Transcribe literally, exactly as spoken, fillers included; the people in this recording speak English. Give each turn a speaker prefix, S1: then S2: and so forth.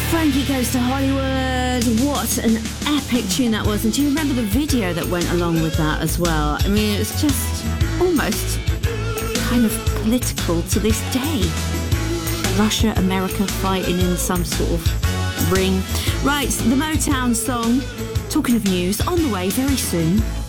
S1: Frankie Goes to Hollywood. What an epic tune that was. And do you remember the video that went along with that as well? I mean, it was just almost kind of political to this day. Russia, America fighting in some sort of ring. Right, the Motown song. Talking of news, on the way very soon.